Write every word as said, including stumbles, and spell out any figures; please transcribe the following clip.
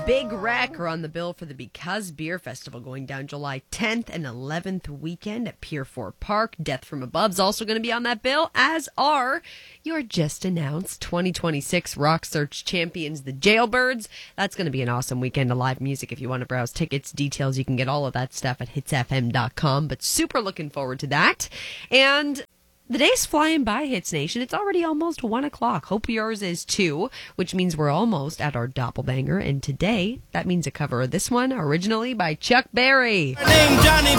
Big Wreck are on the bill for the Because Beer Festival going down July tenth and eleventh weekend at Pier four Park. Death from Above's also going to be on that bill, as are your just announced twenty twenty-six Rock Search champions, the Jailbirds. That's going to be an awesome weekend of live music. If you want to browse tickets, details, you can get all of that stuff at hits f m dot com. But super looking forward to that. And the day's flying by, Hits Nation. It's already almost one o'clock. Hope yours is too, which means we're almost at our doppelbanger. And today, that means a cover of this one, originally by Chuck Berry.